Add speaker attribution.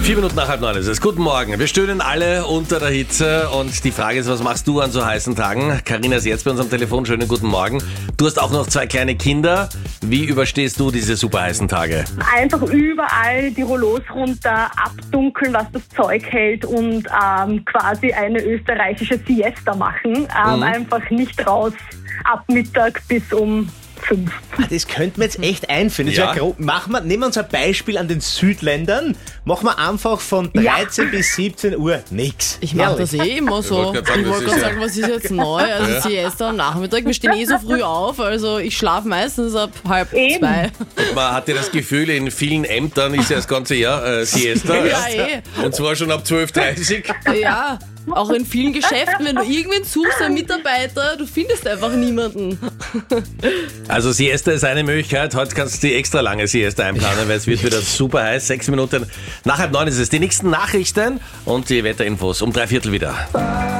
Speaker 1: 4 Minuten nach 8:30 ist es. Guten Morgen. Wir stöhnen alle unter der Hitze und die Frage ist, was machst du an so heißen Tagen? Carina ist jetzt bei uns am Telefon. Schönen guten Morgen. Du hast auch noch 2 kleine Kinder. Wie überstehst du diese super heißen Tage?
Speaker 2: Einfach überall die Rollos runter, abdunkeln, was das Zeug hält und quasi eine österreichische Siesta machen. Einfach nicht raus ab Mittag bis um 5.
Speaker 3: Das könnte man jetzt echt einführen. Das
Speaker 1: Ja.
Speaker 3: Nehmen wir uns ein Beispiel an den Südländern. Machen wir einfach von 13 bis 17 Uhr nichts.
Speaker 4: Ich mache das immer so.
Speaker 1: wollte gerade sagen,
Speaker 4: Ich wollte
Speaker 1: das
Speaker 4: gerade
Speaker 1: ist
Speaker 4: sagen, was ist jetzt neu? Also Siesta am Nachmittag. Wir stehen so früh auf, also ich schlafe meistens ab 1:30.
Speaker 1: Und man hatte das Gefühl, in vielen Ämtern ist ja das ganze Jahr Siesta.
Speaker 4: Ja,
Speaker 1: Und zwar schon ab 12:30.
Speaker 4: Ja, auch in vielen Geschäften, wenn du irgendwen suchst, einen Mitarbeiter, du findest einfach niemanden.
Speaker 1: Also Siesta ist eine Möglichkeit. Heute kannst du die extra lange Siesta einplanen, weil es wird wieder super heiß. 6 Minuten nach 8:30 ist es. Die nächsten Nachrichten und die Wetterinfos um 3/4 wieder.